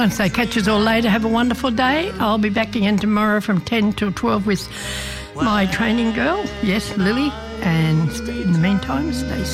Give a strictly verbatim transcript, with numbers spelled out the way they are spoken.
and say catch us all later. Have a wonderful day. I'll be back again tomorrow from ten till twelve with my training girl, yes, Lily. And in the meantime, stay safe.